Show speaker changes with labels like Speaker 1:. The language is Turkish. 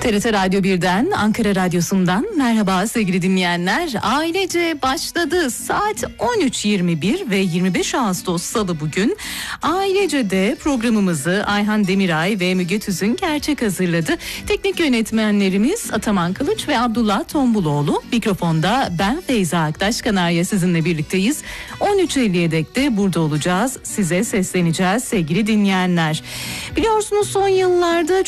Speaker 1: TRT Radyo 1'den, Ankara Radyosu'ndan merhaba sevgili dinleyenler. Ailece başladı. Saat 13.21 ve 25 Ağustos Salı bugün. Ailece'de programımızı Ayhan Demiray ve Müge Tüzün Gerçek hazırladı. Teknik yönetmenlerimiz Ataman Kılıç ve Abdullah Tombuloğlu. Mikrofonda ben Feyza Aktaş Kanarya sizinle birlikteyiz. 13.50'ye dek de burada olacağız. Size sesleneceğiz sevgili dinleyenler. Biliyorsunuz son yıllarda